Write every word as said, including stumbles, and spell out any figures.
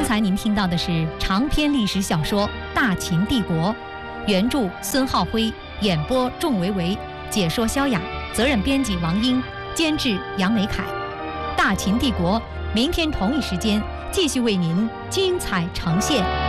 才您听到的是长篇历史小说《大秦帝国》，原著孙浩辉，演播仲维维，解说萧雅，责任编辑王英，监制杨梅凯。《大秦帝国》明天同一时间继续为您精彩呈现。